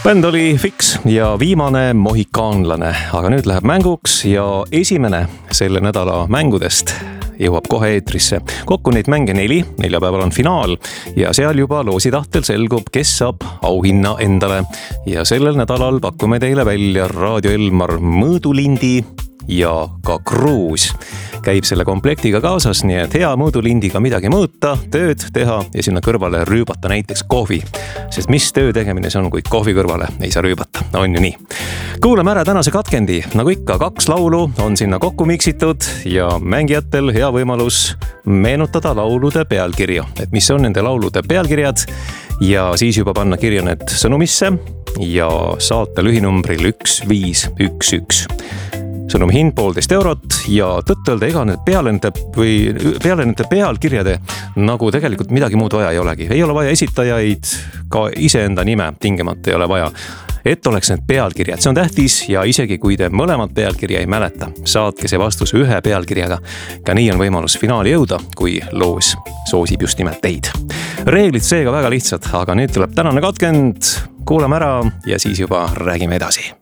Bänd oli Fix ja viimane mohikaanlane, aga nüüd läheb mänguks ja esimene selle nädala mängudest jõuab kohe eetrisse. Kokku neid mänge 4, neljapäeval on finaal ja seal juba loositahtel selgub, kes saab auhinna endale. Ja sellel nädalal pakume teile välja Raadio Elmar mõõdulindi ja ka kruus. Käib selle komplektiga kaasas, nii et hea mõõdulindiga midagi mõõta, tööd teha ja sinna kõrvale rüübata näiteks kohvi. Sest mis töö tegemine see on, kui kohvi kõrvale ei saa rüübata, on ju nii. Kuulame ära tänase katkendi, nagu ikka 2 laulu on sinna kokku miksitud ja mängijatel hea võimalus meenutada laulude pealkirju, et mis on nende laulude pealkirjad ja siis juba panna kirja need sõnumisse ja saata lühinumbril 1511. Sõnumi hind 1,5 eurot ja tõtt-öelda ega need peale nende pealkirjade nagu tegelikult midagi muud vaja ei olegi. Ei ole vaja esitajaid, ka iseenda nime tingimata ei ole vaja. Et oleks need pealkirjad, see on tähtis ja isegi kui te mõlemad pealkirja ei mäleta, saatke see vastus ühe pealkirjaga. Ka nii on võimalus finaali jõuda, kui loos soosib just nimelt teid. Reeglid seega väga lihtsad, aga nüüd tuleb tänane katkend, kuulame ära ja siis juba räägime edasi.